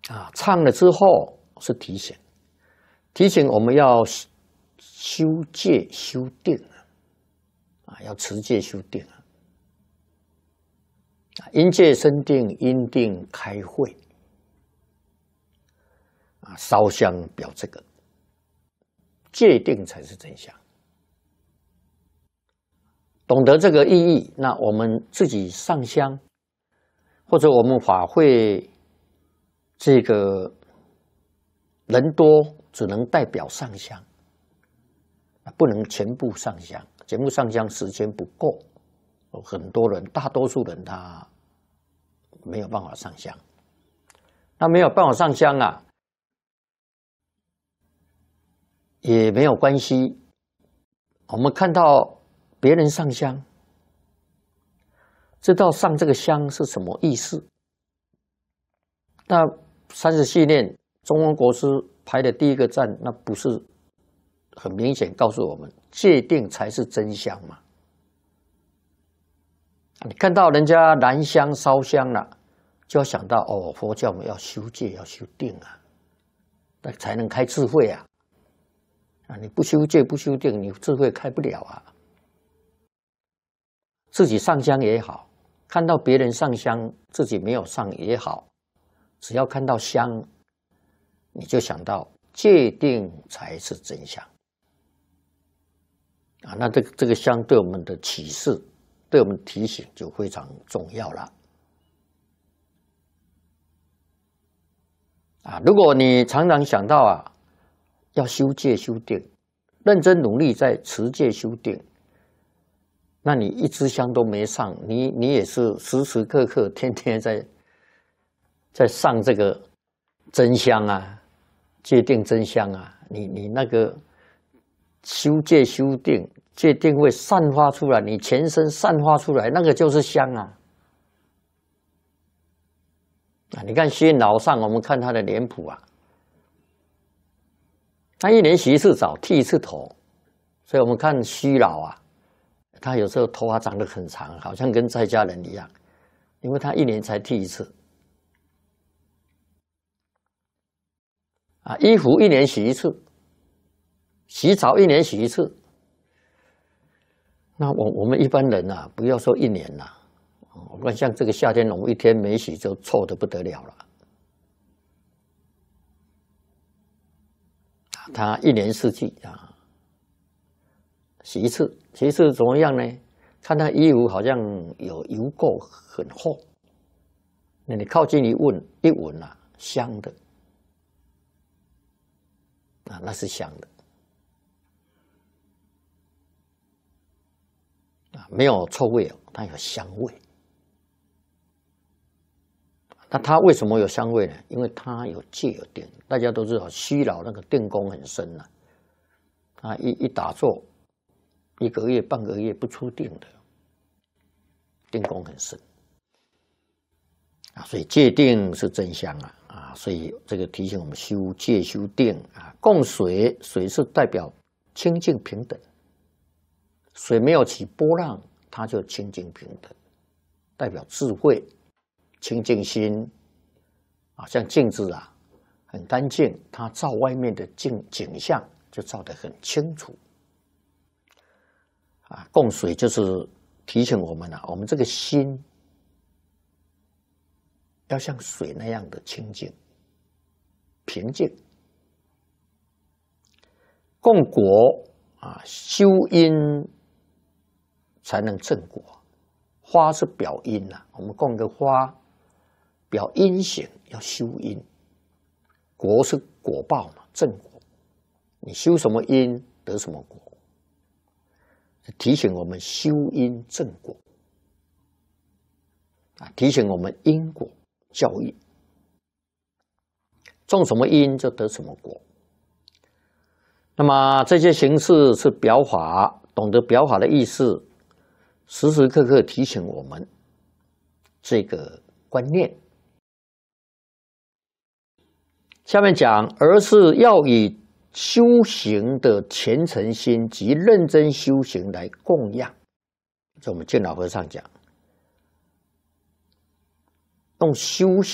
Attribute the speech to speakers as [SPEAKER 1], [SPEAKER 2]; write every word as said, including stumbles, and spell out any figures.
[SPEAKER 1] 啊，唱了之后是提醒，提醒我们要修戒修定啊，要持戒修定啊，因戒生定，因定开慧啊，烧香表这个戒定才是真相。懂得这个意义，那我们自己上香，或者我们法会这个人多，只能代表上香，不能全部上香。全部上香时间不够，很多人，大多数人他没有办法上香。那没有办法上香啊，也没有关系。我们看到别人上香，知道上这个香是什么意思。那三十系念中文国师排的第一个赞，那不是很明显告诉我们，戒定才是真香嘛？你看到人家燃香烧香了，就要想到哦，佛教我们要修戒，要修定啊，那才能开智慧啊！啊，你不修戒不修定，你智慧开不了啊。自己上香也好，看到别人上香，自己没有上也好，只要看到香，你就想到戒定才是真香啊。那这个这个香对我们的启示，对我们提醒就非常重要了啊。如果你常常想到啊，要修戒修定，认真努力在持戒修定，那你一支香都没上，你你也是时时刻刻天天在在上这个真香啊，戒定真香啊，你你那个修戒修定，戒定会散发出来，你全身散发出来，那个就是香啊。啊，你看虚老上，我们看他的脸谱啊，他一年洗一次澡，剃一次头，所以我们看虚老啊，他有时候头发长得很长，好像跟在家人一样，因为他一年才剃一次。啊，衣服一年洗一次，洗澡一年洗一次。那我我们一般人啊，不要说一年啦，我看像这个夏天，我们一天没洗就臭得不得了了。他一年四季啊，洗一次，洗一次怎么样呢？看他衣服好像有油垢很厚，那你靠近一闻，一闻啊，香的啊，那是香的啊，没有臭味哦，它有香味。那它为什么有香味呢？因为它有戒有定。大家都知道，虚老那个定功很深呐、啊，他一一打坐，一个月半个月不出定的，定功很深啊。所以戒定是真香啊啊！所以这个提醒我们修戒修定啊。供水，水是代表清净平等，水没有起波浪，它就清净平等，代表智慧。清净心啊，像镜子啊，很干净，它照外面的景景象就照得很清楚啊。供水就是提醒我们啊，我们这个心要像水那样的清净、平静。供果啊，修因才能正果。花是表因啊，我们供个花。表因行要修因，果是果报嘛，正果。你修什么因得什么果，提醒我们修因正果啊，提醒我们因果教育，种什么因就得什么果。那么这些形式是表法，懂得表法的意思，时时刻刻提醒我们这个观念。下面讲，而是要以修行的虔诚心及认真修行来供养。这我们见老和尚讲，用修